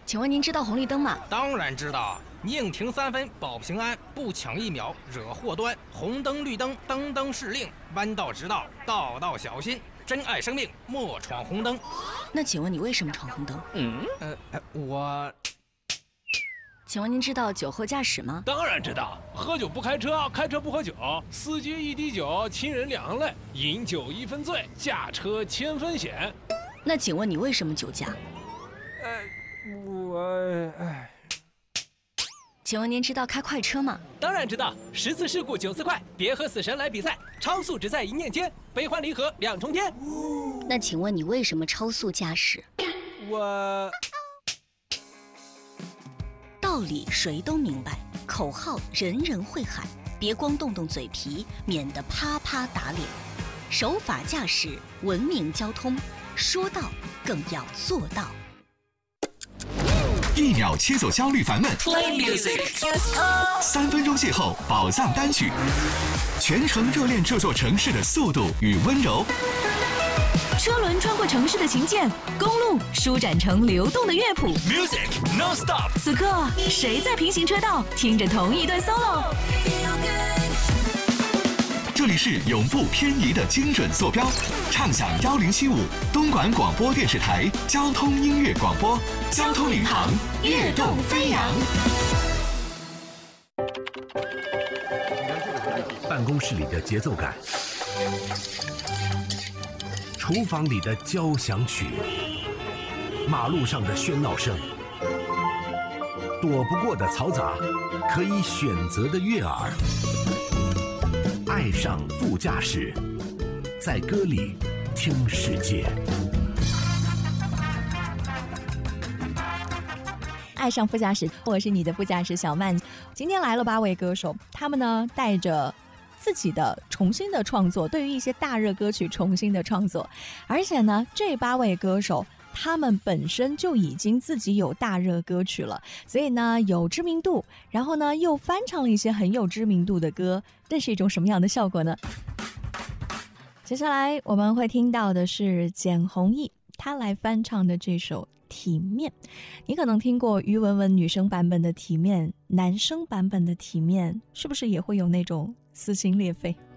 请问您知道红绿灯吗？ 当然知道，宁停3分保平安，不抢1秒惹祸端。红灯绿灯，灯灯是令，弯道直道，道道小心。珍爱生命，莫闯红灯。 那请问你为什么闯红灯？ 我…… 请问您知道酒后驾驶吗？ 当然知道，喝酒不开车，开车不喝酒，司机一滴酒，亲人两行泪，饮酒1分醉，驾车1000分险。 那请问你为什么酒驾？请问您知道开快车吗？ 当然知道，10次事故9次快，别和死神来比赛，超速只在一念间，悲欢离合2重天。 那请问你为什么超速驾驶？道理谁都明白，口号人人会喊，别光动动嘴皮，免得啪啪打脸。守法驾驶，文明交通，说到更要做到。 1秒切走焦虑烦闷 Play music ，3分钟邂逅宝藏单曲，全程热恋这座城市的速度与温柔。 车轮穿过城市的琴键，公路舒展成流动的乐谱。 Music non stop。 此刻，谁在平行车道听着同一段 solo？ 这里是永不偏移的精准坐标，畅享1075东莞广播电视台交通音乐广播，交通领航，跃动飞扬。 办公室里的节奏感，厨房里的交响曲，马路上的喧闹声，躲不过的嘈杂，可以选择的悦耳。爱上副驾驶，在歌里听世界。 爱上副驾驶，我是你的副驾驶小曼。今天来了8位歌手，他们呢带着自己的重新的创作，对于一些大热歌曲重新的创作，而且呢这8位歌手他们本身就已经自己有大热歌曲了，所以呢有知名度，然后呢又翻唱了一些很有知名度的歌，这是一种什么样的效果呢？接下来我们会听到的是简弘毅，他来翻唱的这首体面。你可能听过于文文女生版本的体面，男生版本的体面是不是也会有那种撕心裂肺？